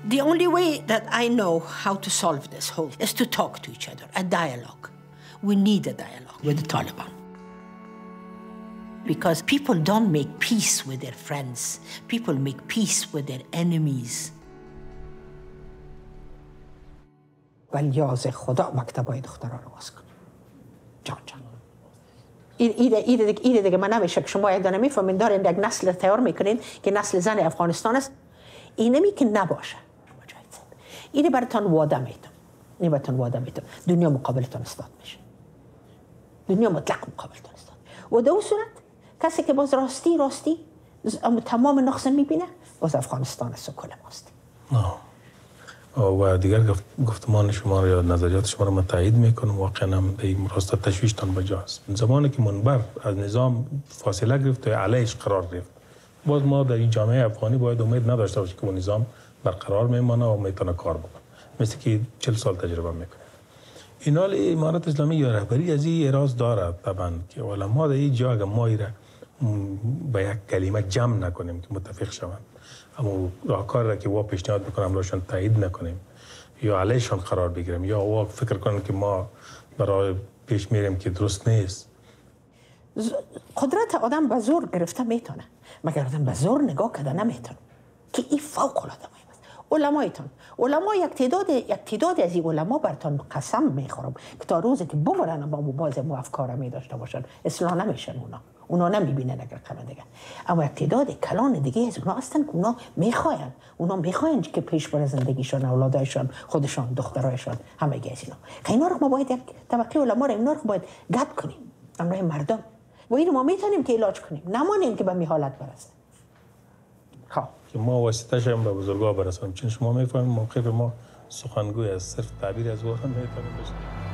The only way that I know how to solve this whole is to talk to each other, a dialogue. We need a dialogue with the Taliban. Because people don't make peace with their friends. People make peace with their enemies. ولی از خدا مکتبای دخترها رو باز کن. جان. ایده دیگه من نمیشه که شما ایده نمیفهمین دارین یک نسل تیار میکنین که نسل زن افغانستان است. اینمی که نباشه. اینه براتون وعده میتونم. دنیا مقابلتون استاد میشه. دنیا مطلق مقابلتون استاد. و در اون صورت کسی که باز راستی تمام نقص میبینه باز افغانستان است و کل ماست. و دیگر گفتمان شما یا نظریات شما را من تایید میکنم. واقعا هم به این راستا تشویشتان بجاست. زمانی که منبر از نظام فاصله گرفت و علیش قرار گرفت، باز ما در این جامعه افغانی باید امید نداشته باشیم که اون نظام برقرار میمانه و میتونه کار بکنه. مثل که 40 سال تجربه میکنه. این حال امارت اسلامی یا رهبری از این اراز داره طبعا که علما در این جا اگر ما ایره به یک کلمه جمع نکنیم که متفق شوند، اما راهکار را که وا پیشنهاد میکنم راشون تایید نکنیم یا علیشان قرار بگیریم یا وا فکر کنیم که ما برای پیش میریم که درست نیست. قدرت آدم به زور گرفته میتونه، مگر آدم به زور نگاه کرده نمیتونه که این فوق العاده مهم است. علما یک تعداد از این علما براتون قسم میخورم که تا روزی که بمرن با باز مو افکار می داشته باشن اصلاح نمیشن. اونا نمیبینن اگر کلان دیگه، اما یک تعداد کلان دیگه از اونا هستن که اونا میخواین که پیش بره زندگیشون، اولادایشون، خودشون، دخترایشون، همه از اینا. که اینا رو ما باید یک طبقه علما رو اینا رو باید گپ کنیم امروی مردم و اینو ما میتونیم که علاج کنیم، نمانیم که به می حالت برسه. که ما واسطه‌اش هم به بزرگا برسونیم. چون شما میفهمید موقع ما سخنگوی از صرف تعبیر از واقعا میتونه بشه.